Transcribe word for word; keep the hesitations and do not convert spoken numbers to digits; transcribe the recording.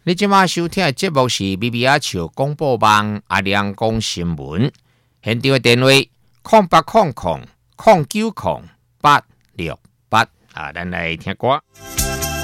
你今晚收听的节目是 B B R 笑广播网阿亮讲新闻，现场的电话空八空空空九空八六八啊，咱来听歌。